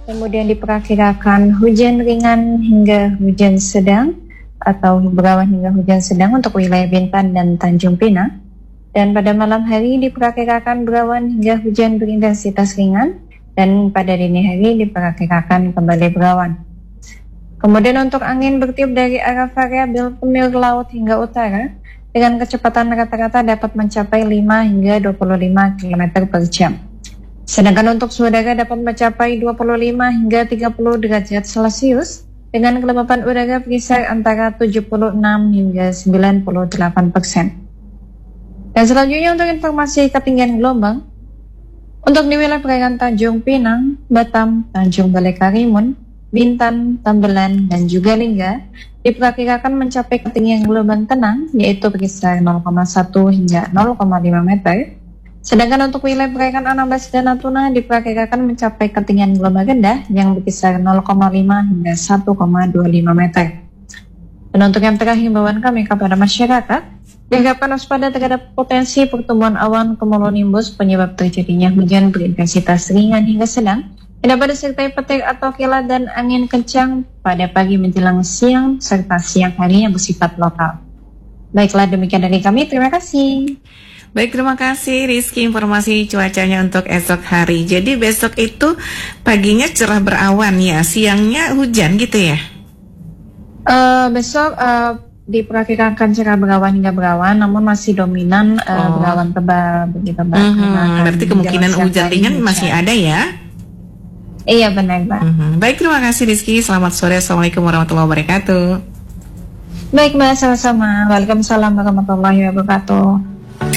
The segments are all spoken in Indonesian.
Kemudian diperkirakan hujan ringan hingga hujan sedang atau berawan hingga hujan sedang untuk wilayah Bintan dan Tanjung Pinang. Dan pada malam hari diperkirakan berawan hingga hujan berintensitas ringan, dan pada dini hari diperkirakan kembali berawan. Kemudian untuk angin bertiup dari arah variabil timur laut hingga utara dengan kecepatan rata-rata dapat mencapai 5 hingga 25 km per jam. Sedangkan untuk suhu udara dapat mencapai 25 hingga 30 derajat Celcius dengan kelembapan udara berkisar antara 76 hingga 98%. Dan selanjutnya untuk informasi ketinggian gelombang, untuk di wilayah perairan Tanjung Pinang, Batam, Tanjung Balai Karimun, Bintan, Tambelan, dan juga Lingga diperkirakan mencapai ketinggian gelombang tenang yaitu berkisar 0,1 hingga 0,5 meter. Sedangkan untuk wilayah perairan Anambas dan Natuna diperkirakan mencapai ketinggian gelombang rendah yang berkisar 0,5 hingga 1,25 meter. Dan untuk yang terakhir himbauan kami kepada masyarakat, diharapkan waspada terhadap potensi pertumbuhan awan cumulonimbus penyebab terjadinya hujan berintensitas ringan hingga sedang, dapat disertai petir atau kilat dan angin kencang pada pagi menjelang siang serta siang hari yang bersifat lokal. Baiklah, demikian dari kami. Terima kasih. Baik, terima kasih Rizky informasi cuacanya untuk esok hari. Jadi besok itu paginya cerah berawan ya, siangnya hujan gitu ya? Besok diperkirakan cerah berawan hingga berawan, namun masih dominan berawan tebal begitu Mbak. Berarti kemungkinan hujan ringan masih ada ya? Iya benar Mbak. Baik, terima kasih Rizky. Selamat sore. Assalamualaikum warahmatullahi wabarakatuh. Baik Mbak, sama-sama. Waalaikumsalam warahmatullahi wabarakatuh.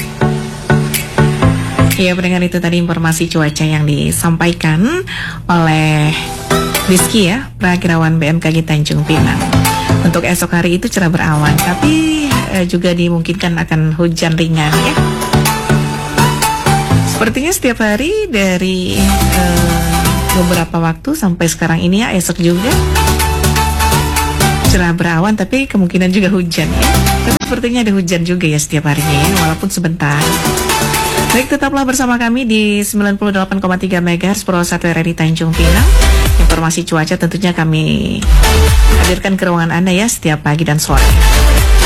Ya, pendengar, itu tadi informasi cuaca yang disampaikan oleh Rizky ya, Prakirawan BMKG Tanjung Pinang. Untuk esok hari itu cerah berawan, tapi juga dimungkinkan akan hujan ringan ya. Sepertinya setiap hari dari beberapa waktu sampai sekarang ini ya, esok juga cerah berawan, tapi kemungkinan juga hujan ya. Tapi sepertinya ada hujan juga ya setiap harinya ya, walaupun sebentar. Baik, tetaplah bersama kami di 98,3 MHz Pro 1 RRI Tanjung Pinang. Informasi cuaca tentunya kami hadirkan ke ruangan Anda ya setiap pagi dan sore.